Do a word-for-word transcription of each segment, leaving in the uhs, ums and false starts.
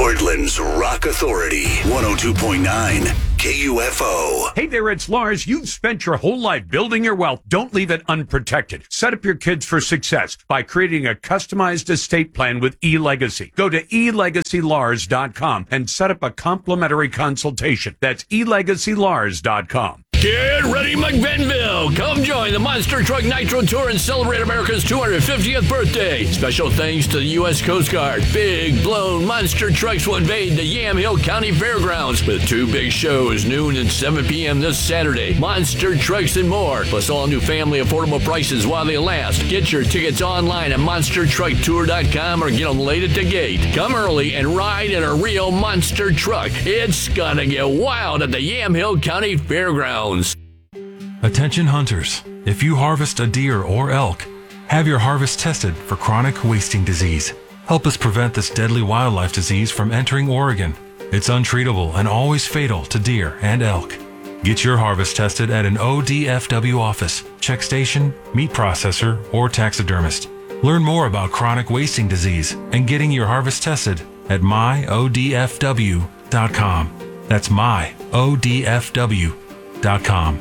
Portland's Rock Authority, one oh two point nine K U F O. Hey there, it's Lars. You've spent your whole life building your wealth. Don't leave it unprotected. Set up your kids for success by creating a customized estate plan with eLegacy. Go to e legacy lars dot com and set up a complimentary consultation. That's e legacy lars dot com. Get ready, McBenville! Come join the Monster Truck Nitro Tour and celebrate America's two hundred fiftieth birthday. Special thanks to the U S Coast Guard. Big blown monster trucks will invade the Yamhill County Fairgrounds with two big shows, noon and seven p.m. this Saturday. Monster trucks and more, plus all new family affordable prices while they last. Get your tickets online at monster truck tour dot com or get them late at the gate. Come early and ride in a real monster truck. It's gonna get wild at the Yamhill County Fairgrounds. Attention hunters, if you harvest a deer or elk, have your harvest tested for chronic wasting disease. Help us prevent this deadly wildlife disease from entering Oregon. It's untreatable and always fatal to deer and elk. Get your harvest tested at an O D F W office, check station, meat processor, or taxidermist. Learn more about chronic wasting disease and getting your harvest tested at my O D F W dot com. That's my O D F W dot com.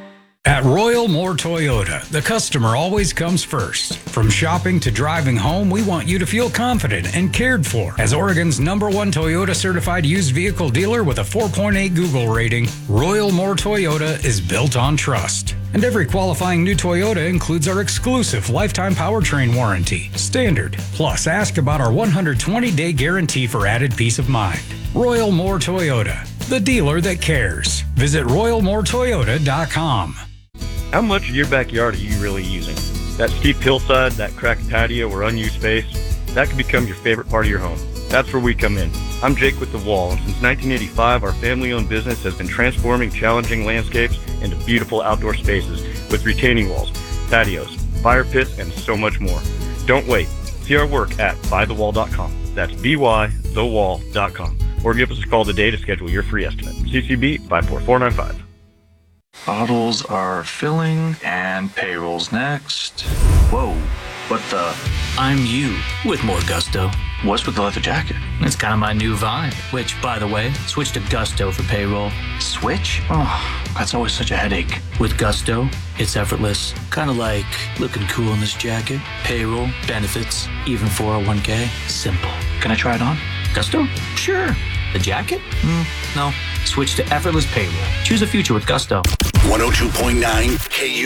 At Royal Moore Toyota, the customer always comes first. From shopping to driving home, we want you to feel confident and cared for. As Oregon's number one Toyota certified used vehicle dealer with a four point eight Google rating, Royal Moore Toyota is built on trust. And every qualifying new Toyota includes our exclusive lifetime powertrain warranty, standard. Plus, ask about our one hundred twenty day guarantee for added peace of mind. Royal Moore Toyota, the dealer that cares. Visit royal moore toyota dot com. How much of your backyard are you really using? That steep hillside, that cracked patio, or unused space, that could become your favorite part of your home. That's where we come in. I'm Jake with The Wall, and since nineteen eighty-five, our family-owned business has been transforming challenging landscapes into beautiful outdoor spaces with retaining walls, patios, fire pits, and so much more. Don't wait. See our work at by the wall dot com. That's B Y the wall dot com. Or give us a call today to schedule your free estimate. C C B five four four nine five. Bottles are filling and payroll's next. Whoa, what the? I'm you with more gusto. What's with the leather jacket? It's kind of my new vibe, which, by the way, switch to Gusto for payroll. Switch? Oh, that's always such a headache. With Gusto, it's effortless. Kind of like looking cool in this jacket. Payroll, benefits, even four oh one k. Simple. Can I try it on? Gusto? Sure. The jacket? Mm, no. Switch to effortless payroll. Choose a future with Gusto. one oh two point nine K U